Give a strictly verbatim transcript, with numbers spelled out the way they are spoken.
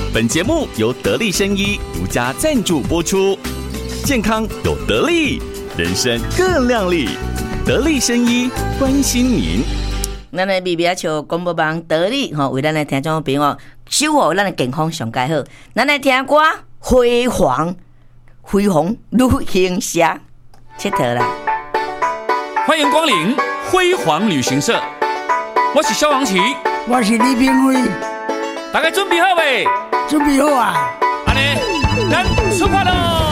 本节目由得力生医独家赞助播出，健康有得力，人生更亮丽。得力生医关心您。 咱的秘密像广播网得力吼，为咱的听众朋友守护咱的健康上介好。咱来听歌《辉煌》，辉煌旅行社，佚佗啦！ 欢迎光临辉煌旅行社，我是萧煌奇， 我是李炳辉， 大家准备好未？ 准备好啊！ 安尼，咱出发喽！